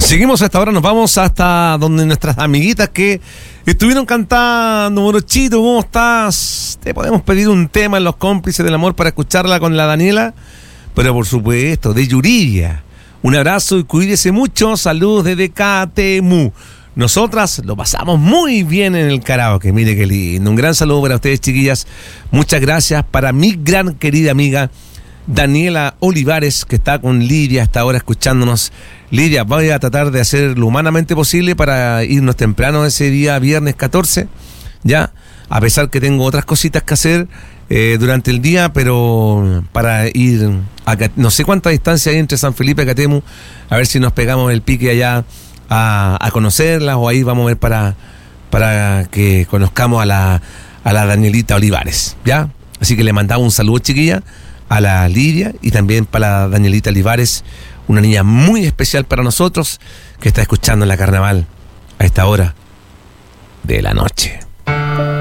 Seguimos a esta hora, nos vamos hasta donde nuestras amiguitas que estuvieron cantando. Morochito, ¿cómo estás? Te podemos pedir un tema en Los Cómplices del Amor para escucharla con la Daniela, pero por supuesto, de Yuriria. Un abrazo y cuídese mucho. Saludos desde Catemu. Nosotras lo pasamos muy bien en el karaoke. Mire qué lindo. Un gran saludo para ustedes, chiquillas. Muchas gracias para mi gran querida amiga Daniela Olivares, que está con Lidia hasta ahora escuchándonos. Lidia, voy a tratar de hacer lo humanamente posible para irnos temprano ese día, viernes 14, ya, a pesar que tengo otras cositas que hacer durante el día, pero para ir a no sé cuánta distancia hay entre San Felipe y Catemu, a ver si nos pegamos el pique allá a conocerlas, o ahí vamos a ver para que conozcamos a la Danielita Olivares, ¿ya? Así que le mandamos un saludo, chiquilla, a la Lidia y también para la Danielita Olivares, una niña muy especial para nosotros que está escuchando en la Carnaval a esta hora de la noche.